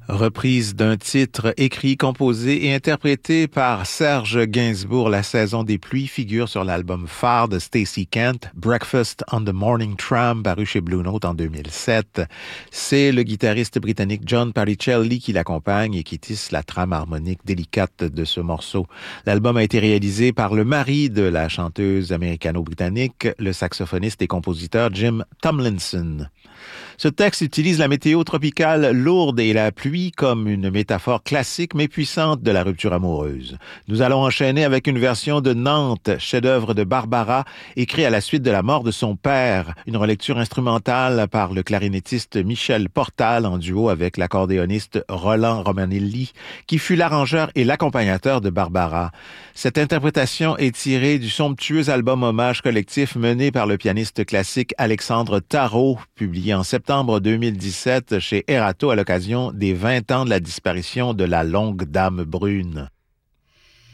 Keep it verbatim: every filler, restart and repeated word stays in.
Reprise d'un titre écrit, composé et interprété par Serge Gainsbourg. La saison des pluies figure sur l'album phare de Stacey Kent, Breakfast on the Morning Tram, paru chez Blue Note en deux mille sept. C'est le guitariste britannique John Patricelli qui l'accompagne et qui tisse la trame harmonique délicate de ce morceau. L'album a été réalisé par le mari de la chanteuse américano-britannique, le saxophoniste et compositeur Jim Tomlinson. Ce texte utilise la météo tropicale lourde et la pluie comme une métaphore classique mais puissante de la rupture amoureuse. Nous allons enchaîner avec une version de Nantes, chef-d'œuvre de Barbara, écrit à la suite de la mort de son père, une relecture instrumentale par le clarinettiste Michel Portal en duo avec l'accordéoniste Roland Romanelli, qui fut l'arrangeur et l'accompagnateur de Barbara. Cette interprétation est tirée du somptueux album hommage collectif mené par le pianiste classique Alexandre Tarot, publié en septembre deux mille dix-sept chez Erato à l'occasion des vingt ans de la disparition de la longue dame brune.